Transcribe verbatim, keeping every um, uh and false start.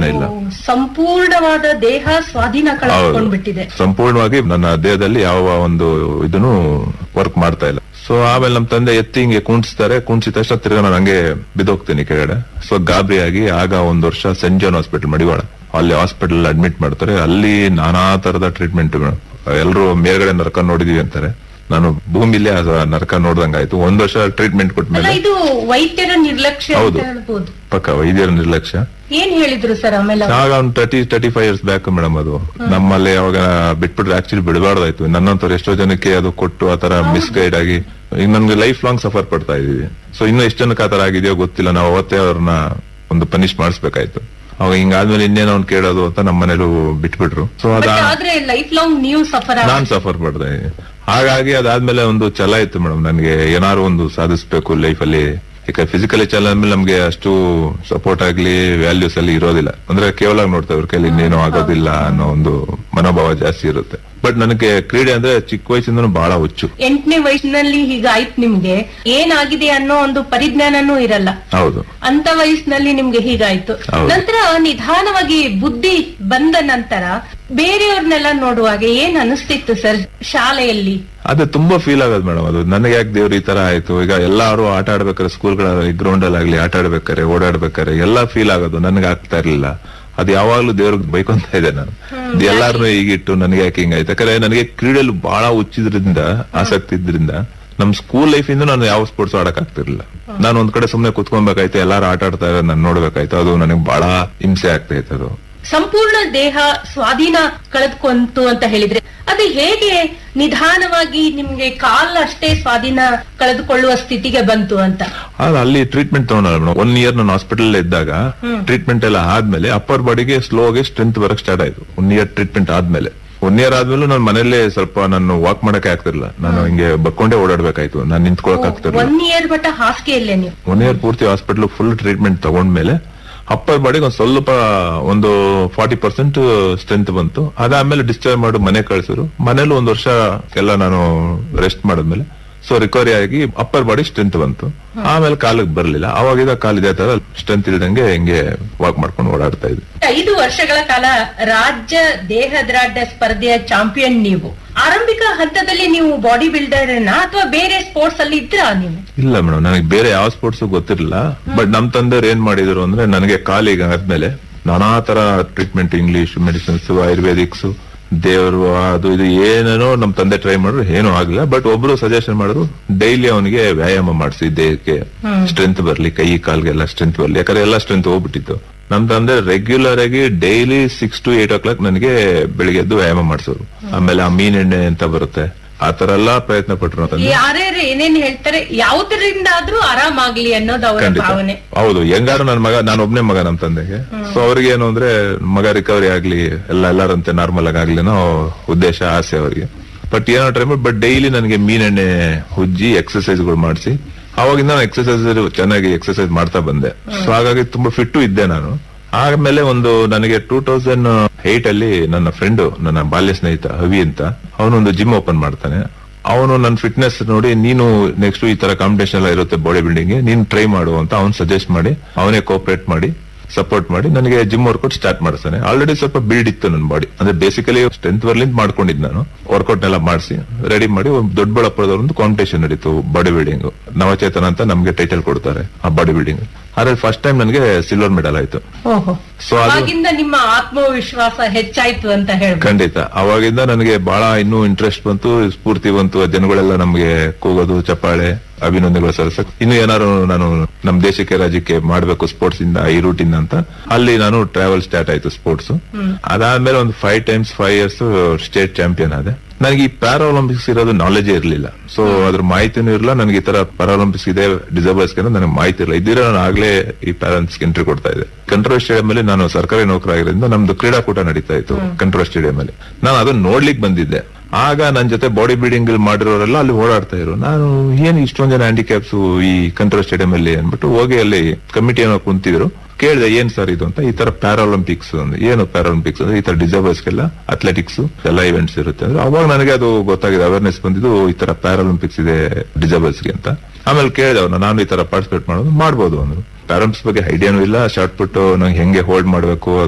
ಪ್ರಯೋಜನ ಇಲ್ಲ. ಸಂಪೂರ್ಣವಾದ ದೇಹ ಸ್ವಾಧೀನ ಕಳ್ಕೊಂಡ್ಬಿಟ್ಟಿದೆ. ಸಂಪೂರ್ಣವಾಗಿ ನನ್ನ ದೇಹದಲ್ಲಿ ಯಾವ ಒಂದು ಇದನ್ನು ವರ್ಕ್ ಮಾಡ್ತಾ ಇಲ್ಲ. ಸೊ ಆಮೇಲೆ ನಮ್ ತಂದೆ ಎತ್ತಿ ಹಿಂಗೆ ಕುಣಿಸ್ತಾರೆ, ಕುಣಿಸಿದ ತಕ್ಷಣ ತಿರ್ಗಾ ನಾನು ಹಂಗೆ ಬಿದ್ದೋಗ್ತೀನಿ ಕೆಳಗಡೆ. ಸೊ ಗಾಬರಿಯಾಗಿ ಆಗ ಒಂದ್ ವರ್ಷ ಸೆಂಟ್ ಜಾನ್ ಹಾಸ್ಪಿಟಲ್ ಮಡಿವಾಳ, ಅಲ್ಲಿ ಹಾಸ್ಪಿಟಲ್ ಅಡ್ಮಿಟ್ ಮಾಡ್ತಾರೆ. ಅಲ್ಲಿ ನಾನಾ ತರದ ಟ್ರೀಟ್ಮೆಂಟ್, ಎಲ್ಲರೂ ಮೇಲ್ಗಡೆ ನರಕ ನೋಡಿದೀವಿ ಅಂತಾರೆ. ನಾನು ಭೂಮಿಲೇ ನರಕ ನೋಡ್ದಂಗಾಯ್ತು. ಒಂದ್ ವರ್ಷ ಟ್ರೀಟ್ಮೆಂಟ್ ಕೊಟ್ಮೇಲೆ ಇದು ವೈದ್ಯರ ನಿರ್ಲಕ್ಷ್ಯ. ಹೌದು, ಪಕ್ಕ ವೈದ್ಯರ ನಿರ್ಲಕ್ಷ್ಯ. ಏನ್ ಹೇಳಿದ್ರು ಸರ್ ಆಮೇಲೆ? ಆಗ ಒಂದು thirty thirty five years back madam. ಅದು ನಮ್ಮಲ್ಲಿ ಅವಾಗ ಬಿಟ್ಬಿಟ್ರೆ ಆಕ್ಚುಲಿ ಬಿಡಬಾರ್ದಾಯ್ತು. ನನ್ನಂತವ್ರು ಎಷ್ಟೋ ಜನಕ್ಕೆ ಅದು ಕೊಟ್ಟು ಆತರ ಮಿಸ್ಗೈಡ್ ಆಗಿ ಈಗ ನಮ್ಗೆ ಲೈಫ್ ಲಾಂಗ್ ಸಫರ್ ಪಡ್ತಾ ಇದೀವಿ. ಸೊ ಇನ್ನು ಎಷ್ಟು ಜನಕ್ಕೆ ಆತರ ಆಗಿದೆಯೋ ಗೊತ್ತಿಲ್ಲ. ನಾವು ಅವತ್ತೇ ಅವ್ರನ್ನ ಒಂದು ಪನಿಷ್ ಮಾಡಿಸ್ಬೇಕಾಯ್ತು. ಅವಾಗ ಹಿಂಗಾದ್ಮೇಲೆ ಇನ್ನೇನೋ ಅವ್ನು ಕೇಳೋದು ಅಂತ ನಮ್ಮ ಮನೇಲೂ ಬಿಟ್ಬಿಟ್ರು. ಸೊ ಅದಾದ್ರೆ ಲೈಫ್ ಲಾಂಗ್ ನೀವು ಸಫರ್ ನಾನ್ ಸಫರ್ ಪಡ್ತಾ ಇದ್ದೀನಿ. ಹಾಗಾಗಿ ಅದಾದ್ಮೇಲೆ ಒಂದು ಛಲ ಇತ್ತು ಮೇಡಮ್ ನನ್ಗೆ, ಏನಾದ್ರು ಒಂದು ಸಾಧಿಸ್ಬೇಕು ಲೈಫ್ ಅಲ್ಲಿ. ಈಗ ಫಿಸಿಕಲಿ ಛಲ ಅಂದ್ಮೇಲೆ ನಮ್ಗೆ ಅಷ್ಟು ಸಪೋರ್ಟ್ ಆಗ್ಲಿ ವ್ಯಾಲ್ಯೂಸ್ ಅಲ್ಲಿ ಇರೋದಿಲ್ಲ. ಅಂದ್ರೆ ಕೇವಲ ನೋಡ್ತಾ ಇವ್ರ ಕೈಲಿ ಇನ್ನೇನೋ ಆಗೋದಿಲ್ಲ ಅನ್ನೋ ಒಂದು ಮನೋಭಾವ ಜಾಸ್ತಿ ಇರುತ್ತೆ. ಬಟ್ ನನಗೆ ಕ್ರೀಡೆ ಅಂದ್ರೆ ಚಿಕ್ಕ ವಯಸ್ಸಿಂದನೂ ಬಹಳ ಹುಚ್ಚು. ಎಂಟನೇ ವಯಸ್ಸಿನಲ್ಲಿ ಹೀಗಾಯ್ತು ನಿಮ್ಗೆ, ಏನಾಗಿದೆ ಅನ್ನೋ ಒಂದು ಪರಿಜ್ಞಾನನೂ ಇರಲ್ಲ. ಹೌದು, ಅಂತ ವಯಸ್ಸಿನಲ್ಲಿ ನಿಮ್ಗೆ ಹೀಗಾಯ್ತು. ನಂತರ ನಿಧಾನವಾಗಿ ಬುದ್ಧಿ ಬಂದ ನಂತರ ಬೇರೆಯವ್ರನ್ನೆಲ್ಲ ನೋಡುವಾಗ ಏನ್ ಅನಿಸ್ತಿತ್ತು ಸರ್ ಶಾಲೆಯಲ್ಲಿ? ಅದೇ ತುಂಬಾ ಫೀಲ್ ಆಗೋದು ಮೇಡಮ್. ಅದು ನನಗೆ ಯಾಕೆ ದೇವ್ರು ಈ ತರ ಆಯ್ತು. ಈಗ ಎಲ್ಲಾರು ಆಟ ಆಡ್ಬೇಕಾರೆ ಸ್ಕೂಲ್ಗಳ ಗ್ರೌಂಡ್ ಅಲ್ಲಿ ಆಗ್ಲಿ ಆಟ ಆಡ್ಬೇಕಾರೆ ಓಡಾಡ್ಬೇಕಾರೆ ಎಲ್ಲಾ ಫೀಲ್ ಆಗೋದು. ನನಗೆ ಆಗ್ತಾ ಇರ್ಲಿಲ್ಲ. ಅದು ಯಾವಾಗ್ಲೂ ದೇವ್ರಿಗೆ ಬೈಕೊಂತ ಇದೆ ನಾನು. ಎಲ್ಲಾರನು ಈಗಿಟ್ಟು ನನಗೆ ಯಾಕೆ ಹಿಂಗಾಯ್ತು. ಯಾಕಂದ್ರೆ ನನಗೆ ಕ್ರೀಡೆಯಲ್ಲಿ ಬಹಳ ಹುಚ್ಚಿದ್ರಿಂದ, ಆಸಕ್ತಿ ಇದ್ರಿಂದ ನಮ್ ಸ್ಕೂಲ್ ಲೈಫ್ ಇಂದ ನಾನು ಯಾವ ಸ್ಪೋರ್ಟ್ಸ್ ಆಡಕ್ ಆಗ್ತಿರ್ಲಿಲ್ಲ. ನಾನು ಒಂದ್ ಕಡೆ ಸುಮ್ನೆ ಕುತ್ಕೊಬೇಕಾಯ್ತು, ಎಲ್ಲಾರು ಆಟ ಆಡ್ತಾ ಇರೋದು ನಾನು ನೋಡ್ಬೇಕಾಯ್ತು. ಅದು ನನಗೆ ಬಹಳ ಹಿಂಸೆ ಆಗ್ತಾ ಇತ್ತು. ಅದು ಸಂಪೂರ್ಣ ದೇಹ ಸ್ವಾಧೀನ ಕಳೆದ್ಕೊಂತು ಅಂತ ಹೇಳಿದ್ರೆ ಅದು ಹೇಗೆ ನಿಧಾನವಾಗಿ ನಿಮ್ಗೆ ಕಾಲ್ ಅಷ್ಟೇ ಸ್ವಾಧೀನ ಕಳೆದುಕೊಳ್ಳುವ ಸ್ಥಿತಿಗೆ ಬಂತು ಅಂತ? ಅಲ್ಲಿ ಟ್ರೀಟ್ಮೆಂಟ್ ತಗೊಂಡ ಒನ್ ಇಯರ್ ನಾನು ಹಾಸ್ಪಿಟಲ್ ಇದ್ದಾಗ ಟ್ರೀಟ್ಮೆಂಟ್ ಎಲ್ಲ ಆದ್ಮೇಲೆ ಅಪ್ಪರ್ ಬಾಡಿಗೆ ಸ್ಲೋ ಆಗಿ ಸ್ಟ್ರೆಂತ್ ಬರಕ್ ಸ್ಟಾರ್ಟ್ ಆಯ್ತು. ಒನ್ ಇಯರ್ ಟ್ರೀಟ್ಮೆಂಟ್ ಆದ್ಮೇಲೆ ಒನ್ ಇಯರ್ ಆದ್ಮೇಲೆ ನಾನು ಮನೇಲೆ ಸ್ವಲ್ಪ ನಾನು ವಾಕ್ ಮಾಡಕ್ ಆಗ್ತಿರ್ಲಿಲ್ಲ. ನಾನು ಹಿಂಗೆ ಬಕ್ಕೊಂಡೇ ಓಡಾಡ್ಬೇಕಾಯ್ತು. ನಾನು ನಿಂತ್ಕೊಳಕ್ ಆಗ್ತಿರ್ಲಿಲ್ಲ. ಒನ್ ಇಯರ್ ಬಟ್ ಹಾಸಿಗೆಯಲ್ಲೇ ನೀವು ಒನ್ ಇಯರ್ ಪೂರ್ತಿ ಹಾಸ್ಪಿಟಲ್ ಫುಲ್ ಟ್ರೀಟ್ಮೆಂಟ್ ತಗೊಂಡ್ಮೇಲೆ ಅಪ್ಪರ್ ಬಾಡಿಗೆ ಒಂದ್ ಸ್ವಲ್ಪ ಒಂದು ಫಾರ್ಟಿ ಪರ್ಸೆಂಟ್ ಸ್ಟ್ರೆಂತ್ ಬಂತು. ಅದಾದ್ಮೇಲೆ ಡಿಸ್ಚಾರ್ಜ್ ಮಾಡಿ ಮನೆ ಕಳ್ಸಿದ್ರು. ಮನೇಲಿ ಒಂದ್ ವರ್ಷ ಎಲ್ಲ ನಾನು ರೆಸ್ಟ್ ಮಾಡಿದ್ಮೇಲೆ ಸೊ ರಿಕವರಿ ಆಗಿ ಅಪ್ಪರ್ ಬಾಡಿ ಸ್ಟ್ರೆಂತ್ ಬಂತು. ಆಮೇಲೆ ಕಾಲಿಗೆ ಬರ್ಲಿಲ್ಲ. ಅವಾಗಿದ ಕಾಲ್ ಇದೇ ತರ ಸ್ಟ್ರೆಂತ್ ಇಲ್ದಂಗೆ ಹಿಂಗೆ ವಾಕ್ ಮಾಡ್ಕೊಂಡು ಓಡಾಡ್ತಾ ಇದ್ದೆ. ಐದು ವರ್ಷಗಳ ಕಾಲ ರಾಜ್ಯ ದೇಹದಾರ್ಢ್ಯ ಸ್ಪರ್ಧೆಯ ಚಾಂಪಿಯನ್ ನೀವು. ಆರಂಭಿಕ ಹಂತದಲ್ಲಿ ನೀವು ಬಾಡಿ ಬಿಲ್ಡರ್ ಅಥವಾ ಬೇರೆ ಸ್ಪೋರ್ಟ್ಸ್ ಅಲ್ಲಿ ಇದ್ರಾ ನೀವು? ಇಲ್ಲ ಮೇಡಮ್, ನನಗೆ ಬೇರೆ ಯಾವ ಸ್ಪೋರ್ಟ್ಸ್ ಗೊತ್ತಿರಲಿಲ್ಲ. ಬಟ್ ನಮ್ ತಂದೆಯವ್ರು ಏನ್ ಮಾಡಿದ್ರು ಅಂದ್ರೆ ನನಗೆ ಕಾಲಿಗೆ ಆದ್ಮೇಲೆ ನಾನಾ ತರ ಟ್ರೀಟ್ಮೆಂಟ್, ಇಂಗ್ಲಿಷ್ ಮೆಡಿಸಿನ್ಸ್, ಆಯುರ್ವೇದಿಕ್ಸ್, ದೇವರು ಅದು ಇದು ಏನೇನೋ ನಮ್ ತಂದೆ ಟ್ರೈ ಮಾಡಿದ್ರು, ಏನೂ ಆಗ್ಲಿಲ್ಲ. ಬಟ್ ಒಬ್ರು ಸಜೆಷನ್ ಮಾಡಿದ್ರು, ಡೈಲಿ ಅವನಿಗೆ ವ್ಯಾಯಾಮ ಮಾಡಿಸಿ ದೇಹಕ್ಕೆ ಸ್ಟ್ರೆಂತ್ ಬರ್ಲಿ, ಕೈ ಕಾಲ್ಗೆಲ್ಲ ಸ್ಟ್ರೆಂತ್ ಬರ್ಲಿ. ಯಾಕಂದ್ರೆ ಎಲ್ಲ ಸ್ಟ್ರೆಂತ್ ಹೋಗ್ಬಿಟ್ಟಿತ್ತು. ನಮ್ ತಂದೆ ರೆಗ್ಯುಲರ್ ಆಗಿ daily six to eight O clock ನನಗೆ ಬೆಳಿಗ್ಗೆ ಎದ್ದು ವ್ಯಾಯಾಮ ಮಾಡಿಸೋರು. ಆಮೇಲೆ ಆ ಮೀನ್ ಎಣ್ಣೆ ಅಂತ ಬರುತ್ತೆ, ಆ ತರ ಎಲ್ಲಾ ಪ್ರಯತ್ನ ಪಟ್ರು. ಯಾರ್ಯಾರು ಏನೇನ್ ಹೇಳ್ತಾರೆ, ಯಾವ್ದ್ರಿಂದ ಆದ್ರೂ ಆರಾಮಾಗ್ಲಿ ಅನ್ನೋದು ಅವರ ಭಾವನೆ. ಹೌದು, ಹೆಂಗಾರು ನನ್ ಮಗ, ನಾನು ಒಬ್ನೇ ಮಗ ನಮ್ ತಂದೆಗೆ. ಸೊ ಅವ್ರಿಗೆ ಏನು ಅಂದ್ರೆ ಮಗ ರಿಕವರಿ ಆಗ್ಲಿ, ಎಲ್ಲ ಎಲ್ಲಾರಂತೆ ನಾರ್ಮಲ್ ಆಗಿ ಆಗ್ಲಿ ಅನ್ನೋ ಉದ್ದೇಶ, ಆಸೆ ಅವರಿಗೆ. ಬಟ್ ಏನೋ ಟ್ರೈ ಮಾಡಿ ಬಟ್ ಡೈಲಿ ನನಗೆ ಮೀನೆಣ್ಣೆ ಉಜ್ಜಿ ಎಕ್ಸರ್ಸೈಸ್ ಗಳು ಮಾಡಿಸಿ ಅವಾಗಿಂದ ನಾನು ಎಕ್ಸರ್ಸೈಸ್ ಚೆನ್ನಾಗಿ ಎಕ್ಸರ್ಸೈಸ್ ಮಾಡ್ತಾ ಬಂದೆ. ಸೊ ಹಾಗಾಗಿ ತುಂಬಾ ಫಿಟ್ ಇದ್ದೆ ನಾನು. ಆಮೇಲೆ ಒಂದು ನನಗೆ ಟೂ ತೌಸಂಡ್ ಏಟ್ ಅಲ್ಲಿ ನನ್ನ ಫ್ರೆಂಡ್, ನನ್ನ ಬಾಲ್ಯ ಸ್ನೇಹಿತ ಹವಿ ಅಂತ, ಅವನೊಂದು ಜಿಮ್ ಓಪನ್ ಮಾಡ್ತಾನೆ. ಅವನು ನನ್ನ ಫಿಟ್ನೆಸ್ ನೋಡಿ, ನೀನು ನೆಕ್ಸ್ಟ್ ಈ ತರ ಕಾಂಪಿಟೇಷನ್ ಎಲ್ಲ ಇರುತ್ತೆ ಬಾಡಿ ಬಿಲ್ಡಿಂಗ್, ನೀನ್ ಟ್ರೈ ಮಾಡು ಅಂತ ಅವ್ನು ಸಜೆಸ್ಟ್ ಮಾಡಿ, ಅವನೇ ಕೋಪರೇಟ್ ಮಾಡಿ ಸಪೋರ್ಟ್ ಮಾಡಿ ನನಗೆ ಜಿಮ್ ವರ್ಕೌಟ್ ಸ್ಟಾರ್ಟ್ ಮಾಡಿಸ್ತಾನೆ. ಆಲ್ರೆಡಿ ಸ್ವಲ್ಪ ಬಿಲ್ಡ್ ಇತ್ತು ನನ್ನ ಬಾಡಿ. ಅಂದ್ರೆ ಬೇಸಿಕಲಿ ಸ್ಟ್ರೆಂತ್ ಬರ್ಲಿಂದ ಮಾಡ್ಕೊಂಡಿದ್ ನಾನು. ವರ್ಕೌಟ್ ಎಲ್ಲ ಮಾಡಿಸಿ ರೆಡಿ ಮಾಡಿ ಒಂದು ದೊಡ್ಡಬಳ್ಳಾಪುರದವ್ರ ಒಂದು ಕಾಂಪಿಟೇಷನ್ ನಡೀತು ಬಾಡಿ ಬಿಲ್ಡಿಂಗ್. ನವಚೇತನ ಅಂತ ನಮ್ಗೆ ಟೈಟಲ್ ಕೊಡ್ತಾರೆ ಆ ಬಾಡಿ ಬಿಲ್ಡಿಂಗ್. ಅದ್ರಲ್ಲಿ ಫಸ್ಟ್ ಟೈಮ್ ನನಗೆ ಸಿಲ್ವರ್ ಮೆಡಲ್ ಆಯ್ತು. ಸೊ ಅವಾಗಿಂದ ನಿಮ್ಮ ಆತ್ಮವಿಶ್ವಾಸ ಹೆಚ್ಚಾಯ್ತು ಅಂತ ಹೇಳಿ? ಖಂಡಿತ. ಅವಾಗಿಂದ ನನಗೆ ಬಹಳ ಇನ್ನೂ ಇಂಟ್ರೆಸ್ಟ್ ಬಂತು, ಸ್ಫೂರ್ತಿ ಬಂತು. ಜನಗಳೆಲ್ಲ ನಮ್ಗೆ ಕೂಗೋದು, ಚಪ್ಪಾಳೆ, ಅಭಿನಂದನೆಗಳು ಸಲ್ಲಿಸಕ್, ಇನ್ನು ಏನಾದ್ರು ನಾನು ನಮ್ ದೇಶಕ್ಕೆ ರಾಜ್ಯಕ್ಕೆ ಮಾಡ್ಬೇಕು ಸ್ಪೋರ್ಟ್ಸ್ ಇಂದ, ಈ ರೂಟಿಂದ ಅಂತ ಅಲ್ಲಿ ನಾನು ಟ್ರಾವೆಲ್ ಸ್ಟಾರ್ಟ್ ಆಯ್ತು ಸ್ಪೋರ್ಟ್ಸ್. ಅದಾದ್ಮೇಲೆ ಒಂದು five times five years state champion ಆದೆ. ನನಗೆ ಈ ಪ್ಯಾರಾ ಒಲಿಂಪಿಕ್ಸ್ ಇರೋದು ನಾಲೆಜೇ ಇರಲಿಲ್ಲ. ಸೊ ಅದ್ರ ಮಾಹಿತಿನೂ ಇರಲಿಲ್ಲ ನನಗೆ. ಈ ತರ ಪ್ಯಾರಾ ಒಲಿಂಪಿಕ್ಸ್ ಇದೆ ಡಿಸೇಬಲ್ಸ್ ನನಗೆ ಮಾಹಿತಿ ಇರಲಿಲ್ಲ. ಇದ್ರೆ ನಾನು ಆಗ್ಲೇ ಈ ಪ್ಯಾರಾಲಿಂಪಿಕ್ಸ್ ಎಂಟ್ರಿ ಕೊಡ್ತಾ ಇದ್ದೆ. ಕಂಟ್ರೋಲ್ ಸ್ಟೇಡಿಯಂ ಅಲ್ಲಿ ನಾನು ಸರ್ಕಾರಿ ನೌಕರಾಗಿರೋದ್ರಿಂದ ನಮ್ದು ಕ್ರೀಡಾಕೂಟ ನಡೀತಾ ಇತ್ತು ಕಂಟ್ರೋಲ್ ಸ್ಟೇಡಿಯಂ ಅಲ್ಲಿ. ನಾನು ಅದನ್ನ ನೋಡ್ಲಿಕ್ಕೆ ಬಂದಿದ್ದೆ. ಆಗ ನನ್ನ ಜೊತೆ ಬಾಡಿ ಬಿಲ್ಡಿಂಗ್ ಮಾಡಿರೋರೆಲ್ಲ ಅಲ್ಲಿ ಓಡಾಡ್ತಾ ಇದ್ರು. ನಾನು ಏನು ಇಷ್ಟೊಂದ್ ಜನ ಹ್ಯಾಂಡಿಕ್ಯಾಪ್ಸ್ ಈ ಕಂಟ್ರೋಲ್ ಸ್ಟೇಡಿಯಂ ಅಲ್ಲಿ ಅಂದ್ಬಿಟ್ಟು ಹೋಗಿ ಅಲ್ಲಿ ಕಮಿಟಿ ಏನೋ ಕುಂತಿದ್ರು. ಕೇಳಿದೆ, ಏನ್ ಸರ್ ಇದು ಅಂತ. ಈ ತರ ಪ್ಯಾರಾಲಿಂಪಿಕ್ಸ್ ಅಂದ್ರೆ ಏನು, ಪ್ಯಾರಾಲಿಂಪಿಕ್ಸ್ ಅಂದ್ರೆ ಈ ತರ ಡಿಸೇಬಲ್ಸ್ಗೆಲ್ಲ ಅಥ್ಲೆಟಿಕ್ಸ್ ಎಲ್ಲ ಇವೆಂಟ್ಸ್ ಇರುತ್ತೆ ಅಂದ್ರೆ. ಅವಾಗ ನನಗೆ ಅದು ಗೊತ್ತಾಗಿದೆ, ಅವೇರ್ನೆಸ್ ಬಂದಿದ್ದು ಈ ತರ ಪ್ಯಾರಾಲಿಂಪಿಕ್ಸ್ ಇದೆ ಡಿಸೇಬಲ್ಸ್ಗೆ ಅಂತ. ಆಮೇಲೆ ಕೇಳಿದೆ ಅವ್ರನ್ನ, ನಾನು ಈ ತರ ಪಾರ್ಟಿಸಿಪೇಟ್ ಮಾಡೋದು ಮಾಡ್ಬೋದು ಅಂದ್ರು. ಪ್ಯಾರಾಲಿಂಪಿಕ್ಸ್ ಬಗ್ಗೆ ಐಡಿಯಾನು ಇಲ್ಲ, ಶಾರ್ಟ್ ಪುಟ್ ನಂಗೆ ಹೆಂಗೆ ಹೋಲ್ಡ್ ಮಾಡ್ಬೇಕು